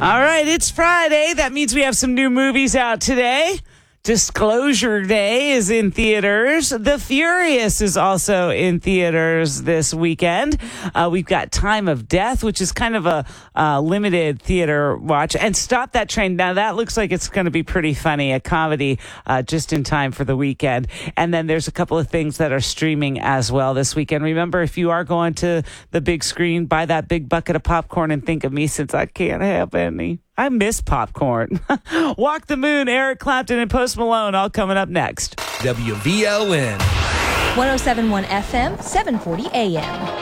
All right, it's Friday. That means we have some new movies out today. Disclosure Day is in theaters. The Furious is also in theaters this weekend. We've got Time of Death, which is kind of a limited theater watch. And Stop That Train. Now, that looks like it's going to be pretty funny, a comedy just in time for the weekend. And then there's a couple of things that are streaming as well this weekend. Remember, if you are going to the big screen, buy that big bucket of popcorn and think of me since I can't have any. I miss popcorn. Walk the Moon, Eric Clapton, and Post Malone all coming up next. WVLN. 107.1 FM, 740 AM.